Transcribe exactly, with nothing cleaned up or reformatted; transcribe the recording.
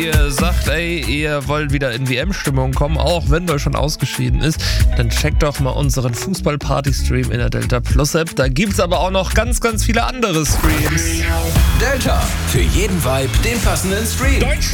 Ihr sagt, ey, ihr wollt wieder in W M-Stimmung kommen, auch wenn Deutschland ausgeschieden ist, dann checkt doch mal unseren Fußball-Party-Stream in der Delta Plus App. Da gibt's aber auch noch ganz, ganz viele andere Streams. Delta, für jeden Vibe den passenden Stream.